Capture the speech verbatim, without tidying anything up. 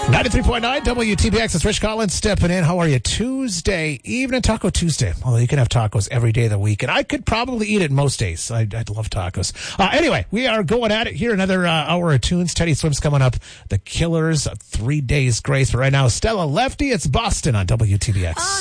ninety-three point nine W T B X. It's Rich Collins stepping in. How are you? Tuesday evening, Taco Tuesday. Although you can have tacos every day of the week, and I could probably eat it most days. I, I'd love tacos. Uh, anyway, we are going at it here. Another uh, hour of tunes. Teddy Swims coming up. The Killers, Three Days Grace. But right now, Stella Lefty. It's Boston on W T B X.